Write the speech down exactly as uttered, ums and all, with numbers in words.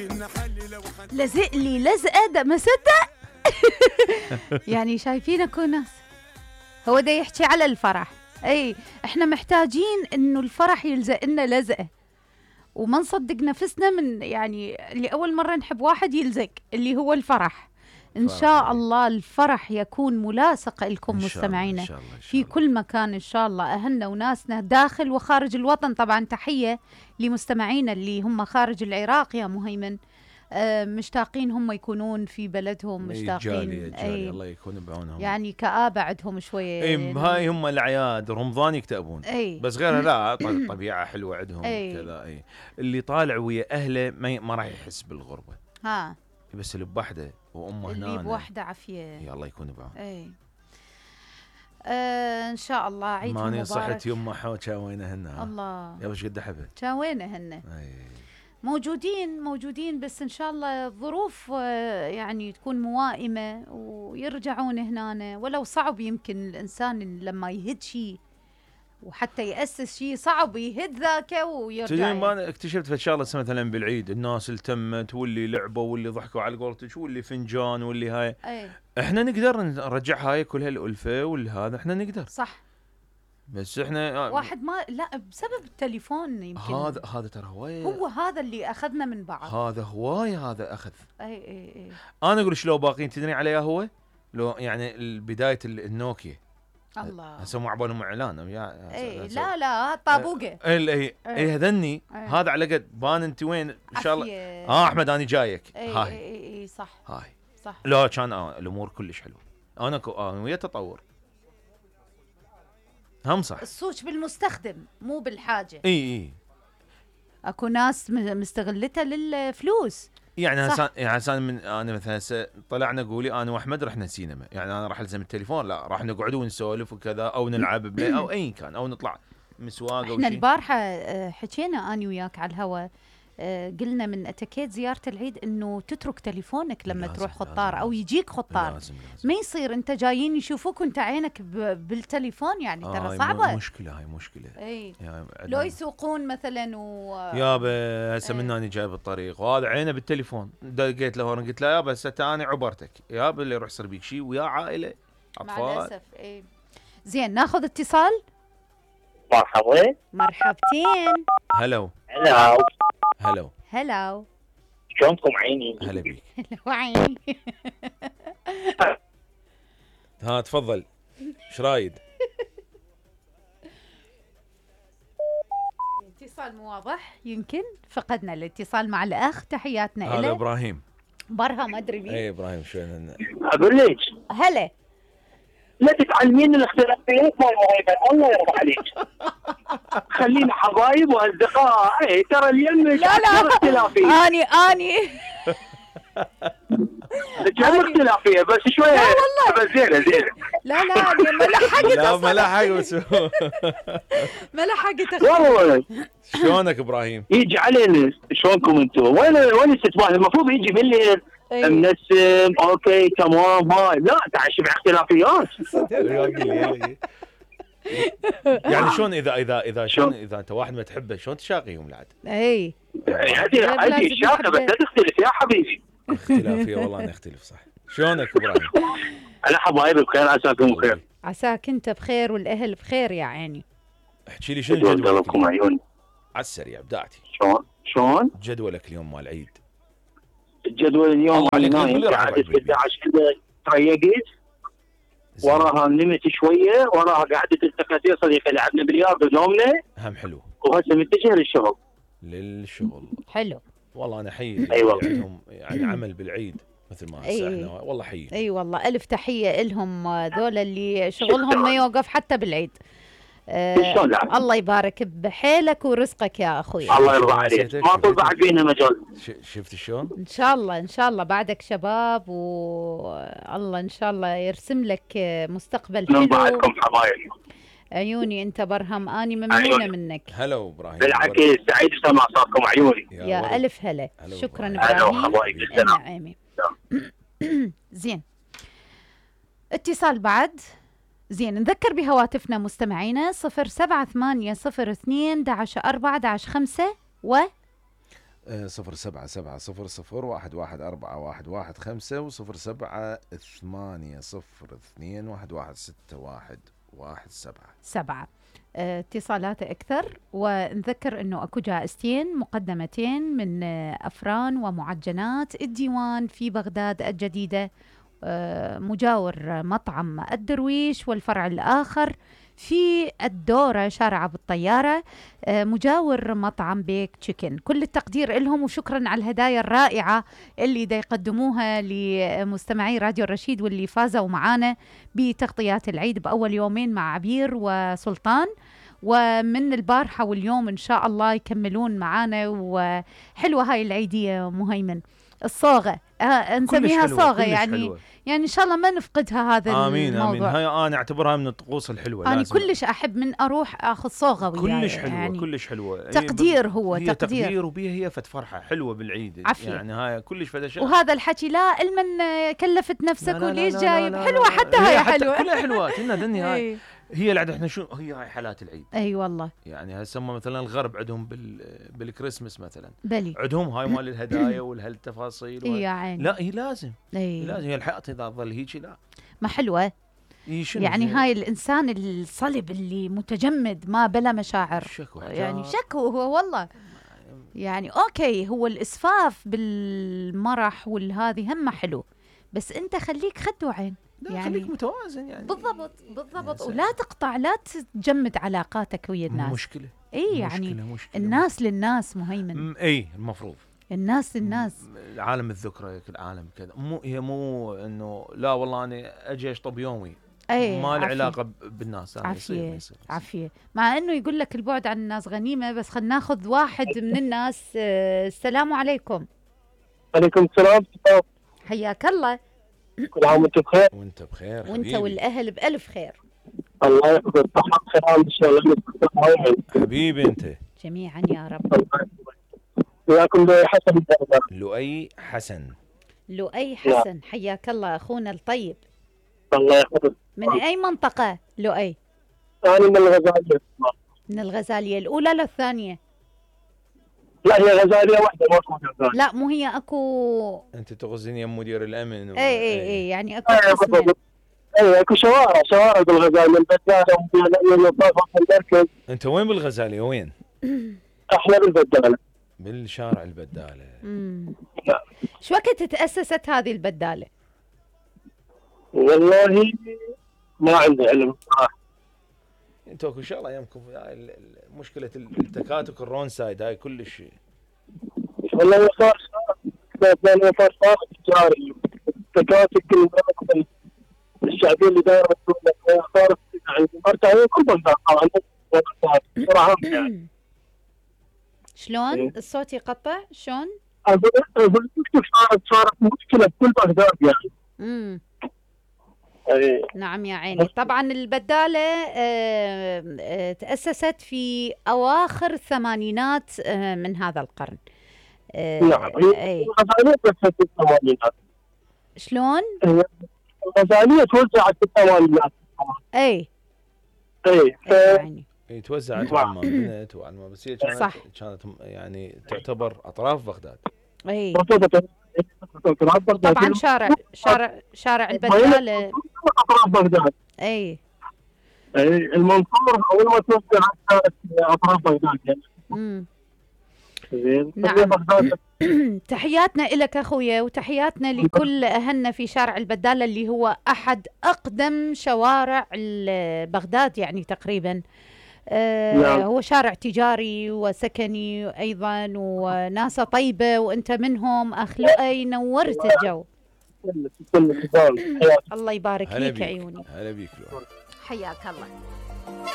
لزق لي لزقه ده ما صدق. يعني شايفين اكو ناس هو ده يحكي على الفرح. اي احنا محتاجين انه الفرح يلزق لنا لزقه، وما نصدق نفسنا من يعني اللي اول مره نحب واحد يلزق اللي هو الفرح. ان شاء الله الفرح يكون ملاصق لكم مستمعينا في كل مكان ان شاء الله، اهلنا وناسنا داخل وخارج الوطن. طبعا تحيه لمستمعينا اللي هم خارج العراق يا مهيمن، آه مشتاقين هم يكونون في بلدهم، مشتاقين. اي الله يكون بعونهم، يعني كآبة عندهم شويه. اي هاي هم الاعياد رمضان يكتئبون، أي. بس غيرها لا طبيعه حلوه عندهم كذا. اي اللي طالع ويا اهله ما, ما راح يحس بالغربه. ها بس اللي بوحده وامه هنا اللي بوحده عافيه، يا الله يكون بعون. اي آه ان شاء الله عيد مبارك. ماني صحت يمه حو شاوينا هنا. الله يا وش قد احبه شاوينا هنا. موجودين موجودين بس ان شاء الله الظروف يعني تكون موائمه ويرجعون هنا. ولو صعب يمكن الانسان لما يهد شيء وحتى يأسس شيء صعب يهد ذاك ويرجع. تدري ما اكتشفت في شغله مثلا بالعيد الناس التمت واللي لعبوا واللي ضحكوا على قولتك واللي فنجان واللي هاي. أي. احنا نقدر نرجع هاي كل هالالفه والهذا احنا نقدر صح، بس احنا واحد ما لا بسبب التليفون يمكن. هذا هذا ترى هوايه، هو هذا اللي اخذنا من بعض. هذا هوايه هذا اخذ. اي اي اي انا اقول شلون باقين تدري عليه هو لو يعني بدايه النوكيا. الله هسه مو عبالهم اعلان يا اي لا لا طابوقه اي اي هذني هذا على قد بان انت وين ان شاء الله. اه احمد انا جايك. هاي اي اي صح هاي صح. لا كان آه الامور كلش حلوه. انا كو آه ويا تطور هم صح. الصوت بالمستخدم مو بالحاجه. اي اي اكو ناس مستغلتها للفلوس يعني هسان يعني هسان من انا مثلا طلعنا قولي انا واحمد رحنا سينما، يعني انا راح الزم التليفون لا راح نقعد ونسولف وكذا او نلعب بلاي او اي كان او نطلع مسواق او شيء. احنا البارحه حكينا اني وياك على الهواء، قلنا من اتيكيت زياره العيد انه تترك تليفونك لما لازم تروح خطار لازم او يجيك خطار. لازم لازم. ما يصير انت جايين يشوفوك وانت عينك بالتليفون، يعني آه ترى صعبه. مشكله هاي مشكله. اي لو يسوقون مثلا و يابا هسه من اني جاي بالطريق وهذا عينه بالتليفون دقيت له هون قلت له يابا هسه انا عبرتك يابا اللي يروح يصير بيك شيء ويا عائله اطفال. مع الاسف. اي زين ناخذ اتصال. مرحبا. مرحبتين. هلو هلو هلو هلو شلونكم عيني؟ هلا بيك. هلا عيني. ها تفضل ايش رايد؟ اتصال مو واضح يمكن فقدنا الاتصال مع الاخ. تحياتنا له. هذا ابراهيم برها ما ادري بيه. اي ابراهيم شلون؟ اقول لك هلا لا تتعلمين الاختلافيات مال مهيمن الله يرضى عليك. خلينا حبايب واصدقاء. اي ترى اليوم لا لا اختلافيه. اني اني كم اختلافيه بس شويه. لا والله بس زينه زينه. لا لا اني ما لحقت لا ما لحق بس ما لحقت. والله شلونك ابراهيم؟ يجي علينا شلونكم انتم؟ وين وين الاستثمار؟ المفروض يجي بالليل منسم اوكي تمام هاي لا تعيش مع اختلافيات. يعني شلون اذا اذا اذا شلون اذا انت واحد ما تحبه شلون تشاقيهم العاد؟ اي هذه هذه الشاقه بس لا تختلف يا حبيبي. اختلافيه والله انا اختلف صح. شلونك ابراهيم؟ انا حبايبي بخير عساكم بخير. عساك انت بخير والاهل بخير يا عيني. احكي لي شنو جدولك عيوني على السريع بداعتي. شلون شلون جدولك اليوم مال العيد؟ الجدول اليوم انا نايم قاعد احد عشر كذا تريقت وراها نمت شويه وراها قعدت التقاسير صديقي لعبنا بلياردو ونومنا هم حلو وهسه متجه للشغل. للشغل حلو والله انا حي. ايوه عندهم يعني عمل بالعيد مثل ما هسه احنا والله حي. اي والله الف تحيه لهم ذول اللي شغلهم ما يوقف حتى بالعيد. آه الله يبارك بحيلك ورزقك يا اخوي. الله يرضى عليك ما طول بعد فينا مجال. شفت شلون؟ ان شاء الله ان شاء الله بعدك شباب والله ان شاء الله يرسم لك مستقبل حلو. من بعدكم حبايبي عيوني انت برهم اني ممنونه منك. هلا ابراهيم. بالعكس سعيد بسمع صوتكم عيوني. يا, يا الف هلا شكرا ابراهيم. هلا حبايبي. زين اتصال بعد. زين نذكر بهواتفنا مستمعينا صفر سبعة ثمانية صفر اثنين دعش أربعة دعش خمسة و صفر سبعة سبعة صفر صفر واحد واحد أربعة واحد واحد خمسة وصفر سبعة ثمانية صفر اثنين واحد واحد ستة واحد واحد سبعة سبعة. اه، اتصالات أكثر. ونذكر أنه أكو جائزتين مقدمتين من اه، أفران ومعجنات الديوان في بغداد الجديدة، اه، مجاور مطعم الدرويش، والفرع الآخر في الدورة شارع أبو الطيارة، اه، مجاور مطعم بيك تشيكن. كل التقدير لهم، وشكرا على الهدايا الرائعة اللي دا يقدموها لمستمعي راديو الرشيد واللي فازوا معانا بتغطيات العيد بأول يومين مع عبير وسلطان، ومن البارحة واليوم إن شاء الله يكملون معانا. وحلوة هاي العيدية مهيمن، الصاغة آه نسميها صاغة، يعني حلوة. يعني إن شاء الله ما نفقدها هذا آمين الموضوع. آمين. هاي أنا أعتبرها من الطقوس الحلوة. أنا كلش أحب من أروح أخذ صاغة وياي، كلش حلوة يعني كلش حلوة. تقدير، هو هي تقدير, تقدير وبيها هي فت فرحة حلوة بالعيد عفية. يعني هاي كلش فدشة. وهذا الحكي لا المن كلفت نفسك لا لا وليش لا لا جايب لا لا حلوة، لا. حتى هي هاي حتى حلوة كلها حلوات. هنا دني هاي إيه. هي اللي احنا شو هي هاي حالات العيد. اي والله. يعني هسمى مثلا الغرب عندهم بال بالكريسماس مثلا بلي عندهم هاي مال الهدايا والهالتفاصيل إيه يا عيني. لا هي لازم إيه. لازم هي الحياة اذا ظل هيك لا ما حلوة. يعني زي. هاي الإنسان الصلب اللي متجمد ما بلا مشاعر، شكو يعني شكو هو والله. يعني أوكي هو الإسفاف بالمرح والهذه هم حلو، بس أنت خليك خد وعين، يعني خليك متوازن يعني. بالضبط بالضبط، ولا تقطع، لا تجمد علاقاتك ويا الناس. مشكلة. اي يعني مشكلة مشكلة الناس مشكلة. للناس مهيمن. اي المفروض الناس للناس. العالم الذكرى العالم كذا، مو هي مو انه لا والله انا اجي اشطب يومي. اي ما له علاقة بالناس. عافية عافية. مع انه يقول لك البعد عن الناس غنيمة، بس خلينا ناخذ واحد من الناس. آه السلام عليكم. عليكم السلام. حياك الله. كل عام وانت بخير. وانت بخير وانت حبيبي. والاهل بألف خير. الله يحفظك. صحة خير ان شاء الله. حبيبي انت. جميعا يا رب. وياكم لؤي حسن. لؤي حسن. لؤي حسن حياك الله اخونا الطيب. الله يحفظك. من اي منطقة لؤي؟ انا من الغزالية. من الغزالية الأولى ولا الثانية؟ لا هي غزالية واحدة ما اسمها غزالية. لا مو هي اكو. انت تغزين يا مدير الامن و... اي اي اي يعني اكو قسمين. اي اكو شوارع شوارع بالغزالية، البدالة والنظافة والمركز. انت وين بالغزالية وين؟ احنا بالبدالة. بالشارع البدالة. امم شو وقت تأسست هذه البدالة؟ والله ما عندي علم صراحة. انتوا ان شاء الله ايامكم مشكلة التكاتك الرون سايد هاي كل شيء. والله صار صار صار صار تجاري التكاتك الشعبية اللي دايرة صارت يعني مرتاحين كلهم طبعا. شلون الصوت يقطع؟ شلون؟ أقول أقول لك صارت صارت مشكلة بكل بغداد يعني. امم أي. نعم يا عيني. طبعا البدالة آه آه تأسست في أواخر الثمانينات آه من هذا القرن. آه نعم. هي الغزالية تأسست في الثمانينات. شلون؟ الغزالية توزعت في الثمانينات. أي. أي. ف... يعني. هي توزعت على بنت وعلى بس هي كانت صح. كانت يعني تعتبر أطراف بغداد. أي. طبعا شارع شارع شارع البدالة أطراف بغداد. أي. أي المنصورة أول ما توزع كانت أطراف بغداد يعني. امم نعم. تحياتنا لك أخويا، وتحياتنا لكل أهلنا في شارع البدالة اللي هو أحد أقدم شوارع بغداد يعني تقريبا. آه نعم. هو شارع تجاري وسكني أيضا، وناسة طيبة، وأنت منهم أخ لؤي. نورت الجو. الله يبارك فيك عيوني. هلا بيك. حياك الله.